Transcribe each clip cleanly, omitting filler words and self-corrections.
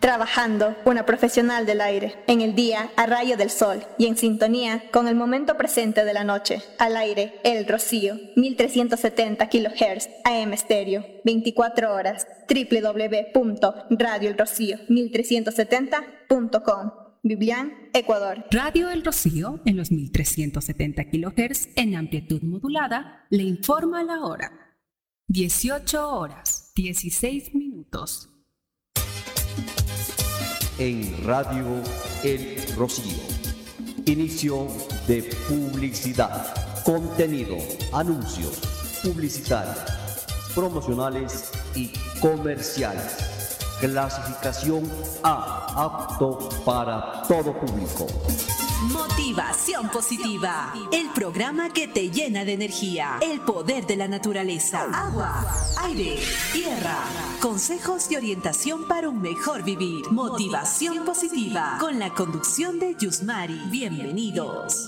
Trabajando, una profesional del aire, en el día a rayo del sol y en sintonía con el momento presente de la noche. Al aire, El Rocío, 1370 kHz, AM estéreo, 24 horas, www.radioelrocío1370.com. Biblián, Ecuador. Radio El Rocío, en los 1370 kHz, en amplitud modulada, le informa la hora. 18 horas, 16 minutos. En Radio El Rocío. Inicio de publicidad. Contenido, anuncios, publicitarios, promocionales y comerciales. Clasificación A, apto para todo público. Motivación Positiva, el programa que te llena de energía, el poder de la naturaleza, agua, aire, tierra, consejos y orientación para un mejor vivir. Motivación Positiva, con la conducción de Yusmari. Bienvenidos.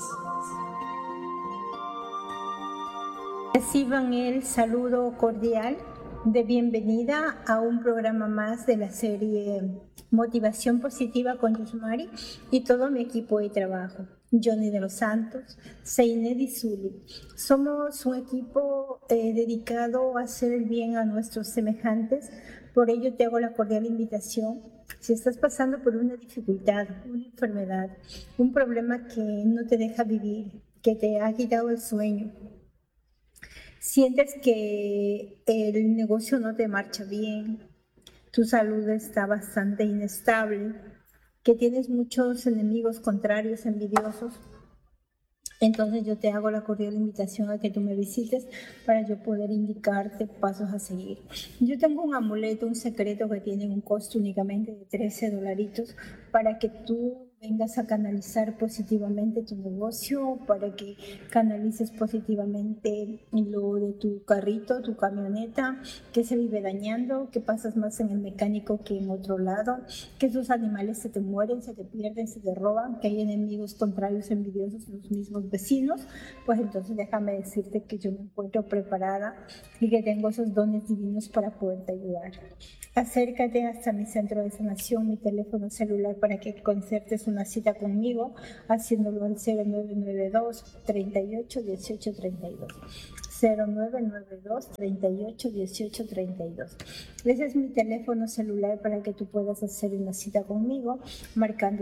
Reciban el saludo cordial de bienvenida a un programa más de la serie Motivación Positiva con Yusmari y todo mi equipo de trabajo. Johnny de los Santos, Seinedi Zuli. Somos un equipo dedicado a hacer el bien a nuestros semejantes. Por ello te hago la cordial invitación. Si estás pasando por una dificultad, una enfermedad, un problema que no te deja vivir, que te ha quitado el sueño, sientes que el negocio no te marcha bien, tu salud está bastante inestable, que tienes muchos enemigos contrarios, envidiosos, entonces yo te hago la cordial invitación a que tú me visites para yo poder indicarte pasos a seguir. Yo tengo un amuleto, un secreto que tiene un costo únicamente de $13 para que tú vengas a canalizar positivamente tu negocio, para que canalices positivamente lo de tu carrito, tu camioneta, que se vive dañando, que pasas más en el mecánico que en otro lado, que esos animales se te mueren, se te pierden, se te roban, que hay enemigos contrarios, envidiosos, los mismos vecinos. Pues entonces déjame decirte que yo me encuentro preparada y que tengo esos dones divinos para poderte ayudar. Acércate hasta mi centro de sanación, mi teléfono celular para que concertes una cita conmigo, haciéndolo al 0992 38 18 32. 0992 38 18 32. Ese es mi teléfono celular para que tú puedas hacer una cita conmigo, marcando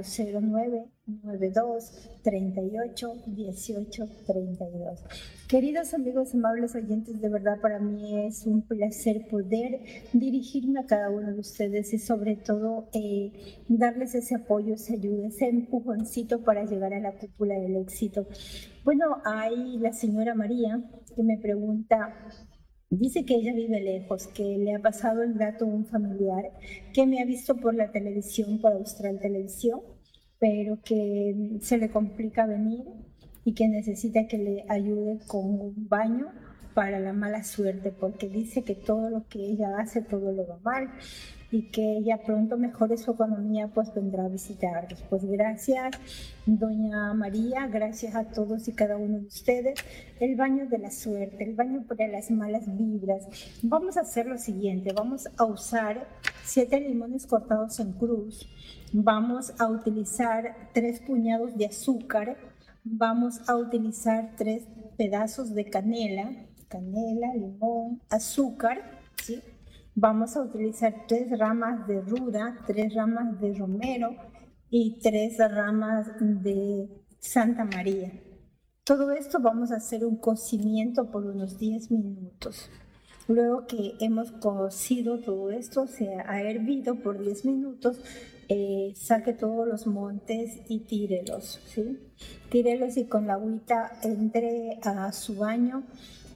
0992 38 18 32. Queridos amigos, amables oyentes, de verdad para mí es un placer poder dirigirme a cada uno de ustedes y sobre todo darles ese apoyo, esa ayuda, ese empujoncito para llegar a la cúpula del éxito. Bueno, hay la señora María que me pregunta, dice que ella vive lejos, que le ha pasado el dato a un familiar que me ha visto por la televisión, por Austral Televisión, pero que se le complica venir y que necesita que le ayude con un baño para la mala suerte, porque dice que todo lo que ella hace, todo le va mal y que ella pronto mejore su economía, pues vendrá a visitarlos. Pues gracias, doña María, gracias a todos y cada uno de ustedes. El baño de la suerte, el baño para las malas vibras. Vamos a hacer lo siguiente, vamos a usar 7 limones cortados en cruz, vamos a utilizar 3 puñados de azúcar, vamos a utilizar 3 pedazos de canela, limón, azúcar, ¿sí? Vamos a utilizar 3 ramas de ruda, 3 ramas de romero y 3 ramas de Santa María. Todo esto vamos a hacer un cocimiento por unos 10 minutos. Luego que hemos cocido todo esto, se ha hervido por 10 minutos, saque todos los montes y tírelos, ¿sí? Tírelos y con la agüita entre a su baño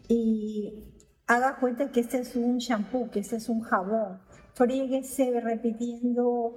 y haga cuenta que este es un shampoo, que este es un jabón. Fríguese repitiendo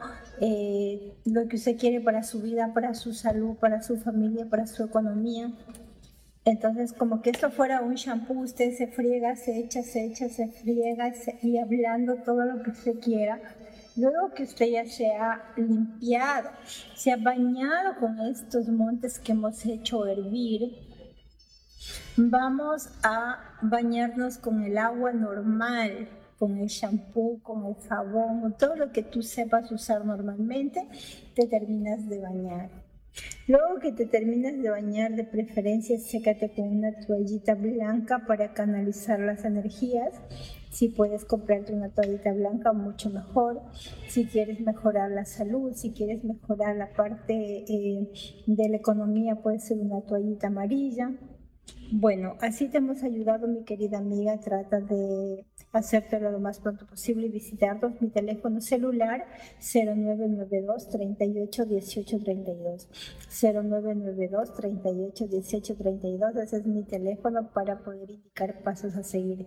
lo que usted quiere para su vida, para su salud, para su familia, para su economía. Entonces, como que esto fuera un shampoo, usted se friega, se echa, se friega y hablando todo lo que usted quiera. Luego que usted ya se ha limpiado, se ha bañado con estos montes que hemos hecho hervir, vamos a bañarnos con el agua normal, con el shampoo, con el jabón, todo lo que tú sepas usar normalmente, te terminas de bañar. Luego que te terminas de bañar, de preferencia, sécate con una toallita blanca para canalizar las energías. Si puedes comprarte una toallita blanca, mucho mejor. Si quieres mejorar la salud, si quieres mejorar la parte de la economía, puede ser una toallita amarilla. Bueno, así te hemos ayudado, mi querida amiga. Trata de hacértelo lo más pronto posible y visitarnos. Mi teléfono celular 0992 38 18 32. 0992 38 18 32. Ese es mi teléfono para poder indicar pasos a seguir.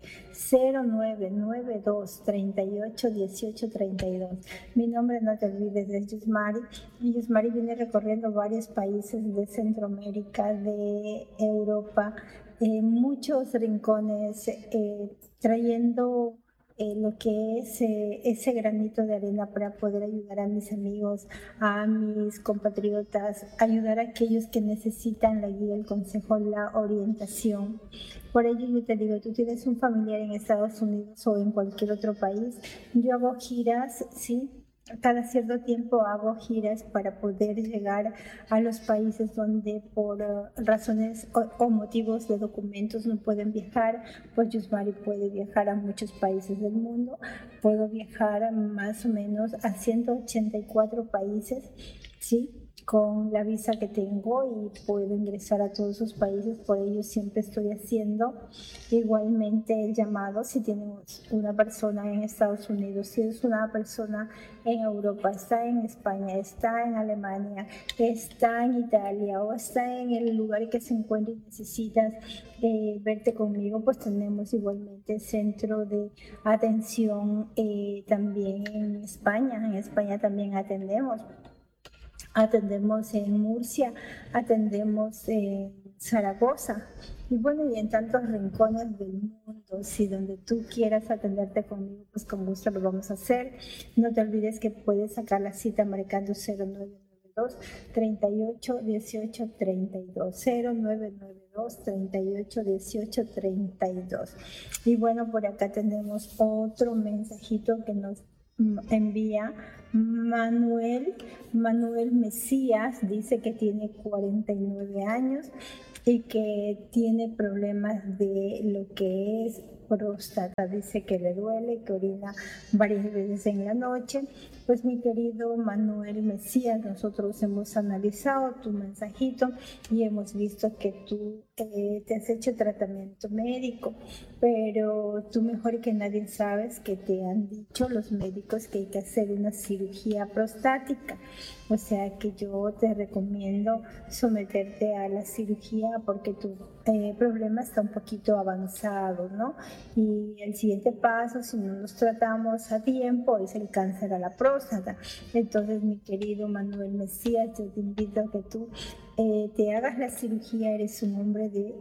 0992 38 18 32. Mi nombre, no te olvides, es Yusmari. Y Yusmari viene recorriendo varios países de Centroamérica, de Europa, muchos rincones, trayendo lo que es ese granito de arena para poder ayudar a mis amigos, a mis compatriotas, ayudar a aquellos que necesitan la guía, el consejo, la orientación. Por ello yo te digo, tú tienes un familiar en Estados Unidos o en cualquier otro país, yo hago giras, ¿sí? Cada cierto tiempo hago giras para poder llegar a los países donde por razones o motivos de documentos no pueden viajar. Pues Yusmari puede viajar a muchos países del mundo. Puedo viajar más o menos a 184 países, ¿sí?, con la visa que tengo, y puedo ingresar a todos esos países. Por ello siempre estoy haciendo igualmente el llamado. Si tienes una persona en Estados Unidos, si es una persona en Europa, está en España, está en Alemania, está en Italia o está en el lugar que se encuentre y necesitas verte conmigo, pues tenemos igualmente centro de atención también en España. En España también atendemos en Murcia, atendemos en Zaragoza y bueno, y en tantos rincones del mundo. Si donde tú quieras atenderte conmigo, pues con gusto lo vamos a hacer. No te olvides que puedes sacar la cita marcando 0992 38 18 32, 0992 38 18 32. Y bueno, por acá tenemos otro mensajito que nos envía Manuel Mesías. Dice que tiene 49 años y que tiene problemas de lo que es próstata. Dice que le duele, que orina varias veces en la noche. Pues mi querido Manuel Mesías, nosotros hemos analizado tu mensajito y hemos visto que tú te has hecho tratamiento médico, pero tú mejor que nadie sabes que te han dicho los médicos que hay que hacer una cirugía prostática. O sea que yo te recomiendo someterte a la cirugía porque tu problema está un poquito avanzado, ¿no? Y el siguiente paso, si no nos tratamos a tiempo, es el cáncer a la próstata. Entonces, mi querido Manuel Mesías, yo te invito a que tú te hagas la cirugía. Eres un hombre de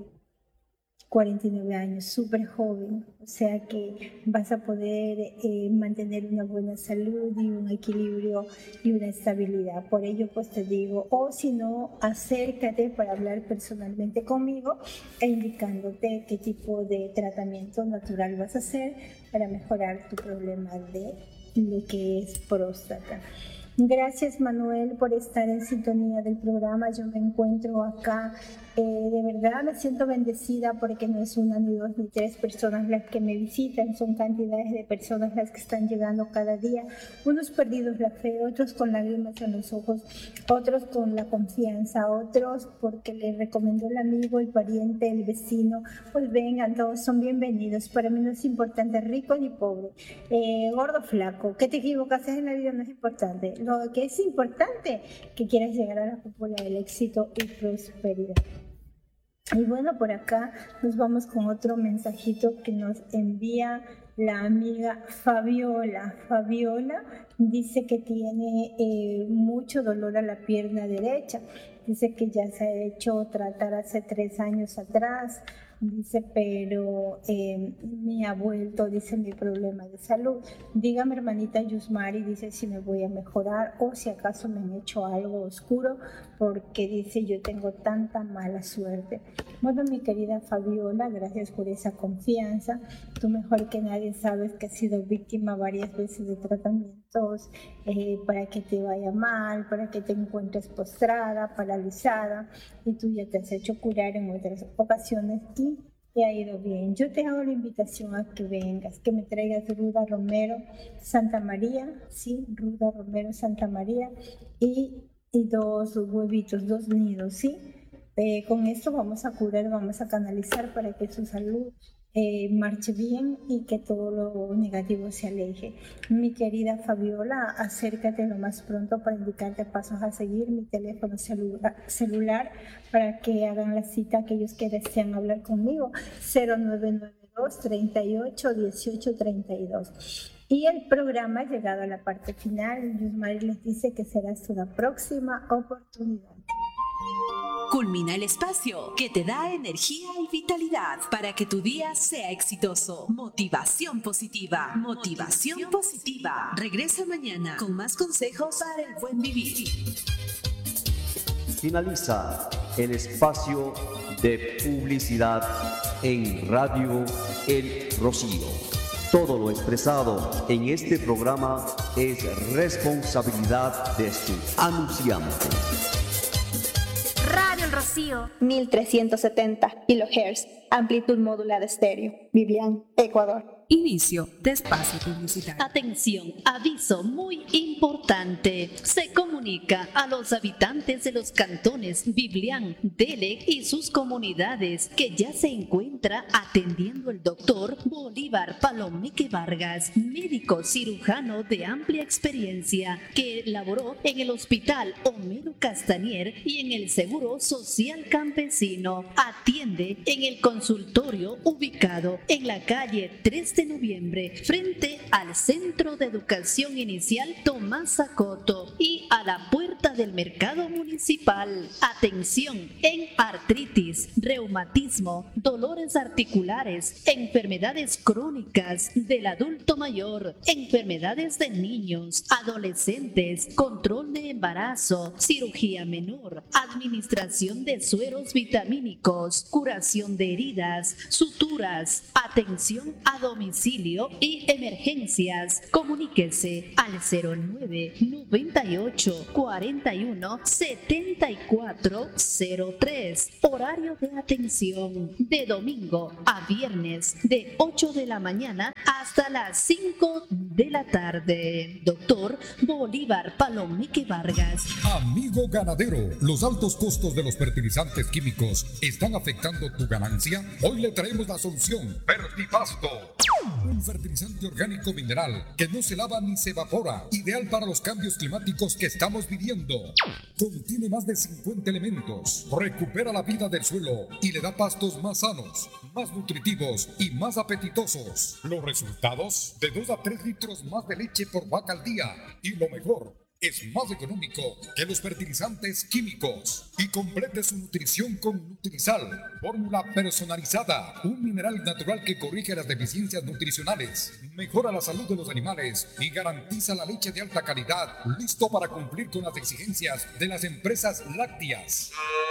49 años, súper joven, o sea que vas a poder mantener una buena salud y un equilibrio y una estabilidad. Por ello, pues te digo, o si no, acércate para hablar personalmente conmigo e indicándote qué tipo de tratamiento natural vas a hacer para mejorar tu problema de lo que es próstata. Gracias, Manuel, por estar en sintonía del programa. Yo me encuentro acá, de verdad me siento bendecida porque no es una, ni dos, ni tres personas las que me visitan, son cantidades de personas las que están llegando cada día, unos perdidos la fe, otros con lágrimas en los ojos, otros con la confianza, otros porque les recomendó el amigo, el pariente, el vecino. Pues vengan, todos son bienvenidos. Para mí no es importante rico ni pobre, gordo, flaco, que te equivocaste en la vida no es importante. Lo que es importante, que quieras llegar a la cúpula del éxito y prosperidad. Y bueno, por acá nos vamos con otro mensajito que nos envía la amiga Fabiola. Fabiola dice que tiene mucho dolor a la pierna derecha. Dice que ya se ha hecho tratar hace 3 años atrás. Dice, pero me ha vuelto, dice, mi problema de salud. Dígame, hermanita Yusmari, dice, si me voy a mejorar o si acaso me han hecho algo oscuro, porque dice, yo tengo tanta mala suerte. Bueno, mi querida Fabiola, gracias por esa confianza. Tú mejor que nadie sabes que has sido víctima varias veces de tratamientos para que te vaya mal, para que te encuentres postrada, paralizada, y tú ya te has hecho curar en otras ocasiones y te ha ido bien. Yo te hago la invitación a que vengas, que me traigas ruda romero Santa María, sí, ruda romero Santa María, y 2 huevitos, 2 nidos, sí. Con esto vamos a curar, vamos a canalizar para que su salud marche bien y que todo lo negativo se aleje. Mi querida Fabiola, acércate lo más pronto para indicarte pasos a seguir. Mi teléfono celular para que hagan la cita aquellos que desean hablar conmigo, 0992 38 18 32. Y el programa ha llegado a la parte final. Yusmari les dice que será hasta la próxima oportunidad. Culmina el espacio que te da energía y vitalidad para que tu día sea exitoso. Motivación positiva. Motivación positiva. Regresa mañana con más consejos para el buen vivir. Finaliza el espacio de publicidad en Radio El Rocío. Todo lo expresado en este programa es responsabilidad de su anunciante. Radio El Rocío, 1370 kHz, amplitud modulada estéreo, Biblián, Ecuador. Inicio de espacio publicitario. Atención, aviso muy importante. Se comunica a los habitantes de los cantones Biblián, Delec y sus comunidades que ya se encuentra atendiendo el doctor Bolívar Palomeque Vargas, médico cirujano de amplia experiencia que laboró en el Hospital Homero Castañer y en el Seguro Social Campesino. Atiende en el consultorio ubicado en la calle 3 de noviembre, frente al Centro de Educación Inicial Tomás Acoto y a la puerta del Mercado Municipal. Atención en artritis, reumatismo, dolores articulares, enfermedades crónicas del adulto mayor, enfermedades de niños, adolescentes, control de embarazo, cirugía menor, administración de sueros vitamínicos, curación de heridas, suturas, atención a domicilio y emergencias. Comuníquese al 09 98 41 74 03. Horario de atención de domingo a viernes de 8 de la mañana hasta las 5 de la tarde. Doctor Bolívar Palomeque Vargas. Amigo ganadero, ¿los altos costos de los fertilizantes químicos están afectando tu ganancia? Hoy le traemos la solución. Fertipasto. Un fertilizante orgánico mineral que no se lava ni se evapora, ideal para los cambios climáticos que estamos viviendo. Contiene más de 50 elementos, recupera la vida del suelo y le da pastos más sanos, más nutritivos y más apetitosos. Los resultados: de 2 a 3 litros más de leche por vaca al día. Y lo mejor, es más económico que los fertilizantes químicos. Y complete su nutrición con Nutrizal, fórmula personalizada, un mineral natural que corrige las deficiencias nutricionales, mejora la salud de los animales y garantiza la leche de alta calidad, listo para cumplir con las exigencias de las empresas lácteas.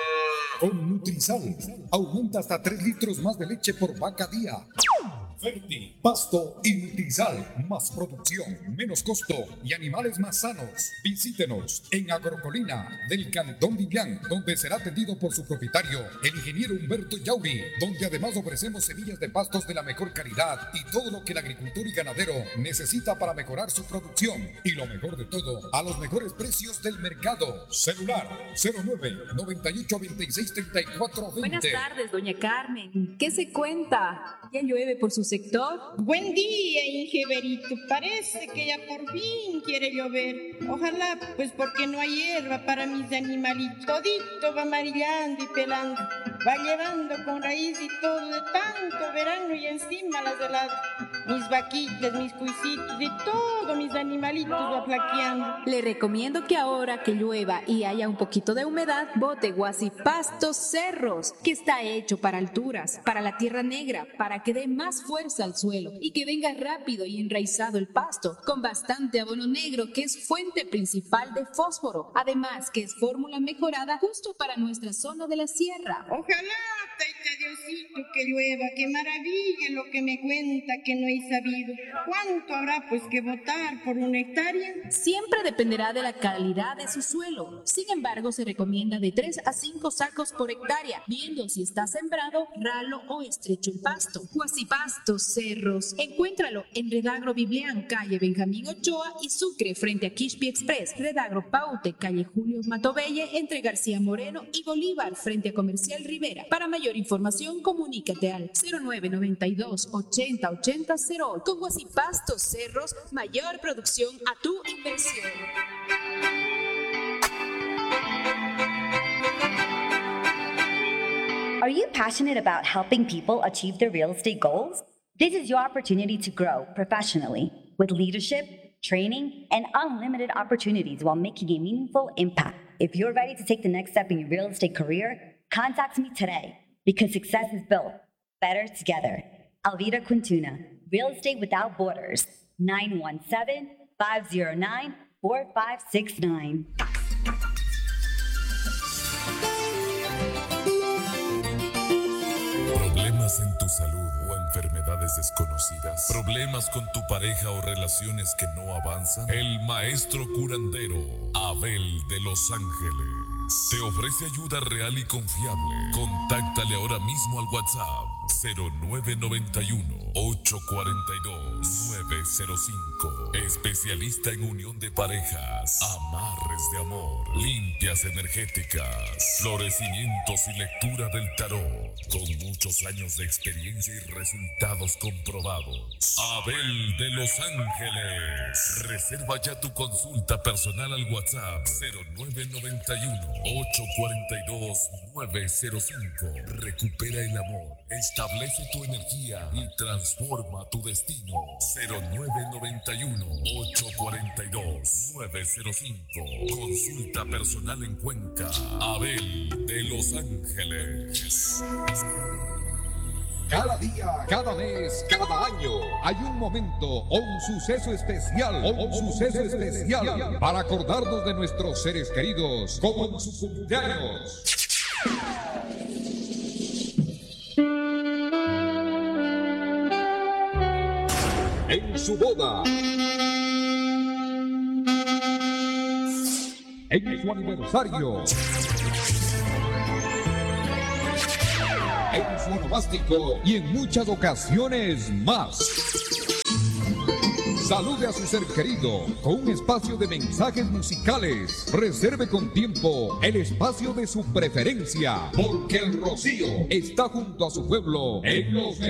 Con Nutrizal, aumenta hasta 3 litros más de leche por vaca día. Ferti, Pasto y Nutrizal, más producción, menos costo y animales más sanos. Visítenos en Agrocolina del Cantón Biblián, donde será atendido por su propietario, el ingeniero Humberto Yauri, donde además ofrecemos semillas de pastos de la mejor calidad y todo lo que el agricultor y ganadero necesita para mejorar su producción. Y lo mejor de todo, a los mejores precios del mercado. Celular 09 98 26 34 20. Buenas tardes, doña Carmen. ¿Qué se cuenta? ¿Ya llueve por su sector? Buen día, Ingeberito. Parece que ya por fin quiere llover. Ojalá, pues porque no hay hierba para mis animalitos. Todito va amarillando y pelando. Va llevando con raíz y todo de tanto verano y encima las heladas. Mis vaquitas, mis cuisitos y todo mis animalitos va flaqueando. Le recomiendo que ahora que llueva y haya un poquito de humedad, bote Guasipastos Cerros, que está hecho para alturas, para la tierra negra, para que dé más fuerza al suelo y que venga rápido y enraizado el pasto, con bastante abono negro que es fuente principal de fósforo, además que es fórmula mejorada justo para nuestra zona de la sierra. Ojalá, Taita Diosito que llueva, que maraville lo que me cuenta que no he sabido. ¿Cuánto habrá pues que votar por una hectárea? Siempre dependerá de la calidad de su suelo. Sin embargo, se recomienda de 3 a 5 sacos por hectárea, viendo si está sembrado, ralo o estrecho el pasto. Guasipastos Cerros. Encuéntralo en Redagro Biblián, calle Benjamín Ochoa y Sucre, frente a Quispi Express. Redagro Paute, calle Julio Matobelle, entre García Moreno y Bolívar, frente a Comercial Rivera. Para mayor información, comunícate al 0992 80 80 08. Con Guasipastos Cerros, mayor producción a tu inversión. Are you passionate about helping people achieve their real estate goals? This is your opportunity to grow professionally with leadership, training, and unlimited opportunities while making a meaningful impact. If you're ready to take the next step in your real estate career, contact me today because success is built better together. Alvira Quintuna, Real Estate Without Borders, 917-509-4569. ¿Problemas en tu salud o enfermedades desconocidas? ¿Problemas con tu pareja o relaciones que no avanzan? El maestro curandero Abel de Los Ángeles te ofrece ayuda real y confiable. Contáctale ahora mismo al WhatsApp 0991-842-905. Especialista en unión de parejas, amarres de amor, limpias energéticas, florecimientos y lectura del tarot. Con muchos años de experiencia y resultados comprobados. Abel de Los Ángeles. Reserva ya tu consulta personal al WhatsApp 0991-842-905. Recupera el amor, establece tu energía y transforma tu destino. 0991-842-905. Consulta personal en Cuenca. Abel de Los Ángeles. Cada día, cada mes, cada año hay un momento o un suceso especial, para acordarnos de nuestros seres queridos, como en su cumpleaños. En su boda. En su aniversario. En su onomástico y en muchas ocasiones más. Salude a su ser querido con un espacio de mensajes musicales. Reserve con tiempo el espacio de su preferencia, porque el Rocío está junto a su pueblo en los